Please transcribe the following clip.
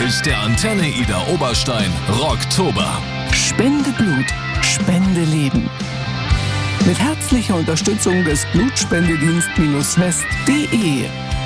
ist der Antenne Ida Oberstein Rocktober. Spende Blut, Spende Leben. Mit herzlicher Unterstützung des Blutspendedienst-west.de.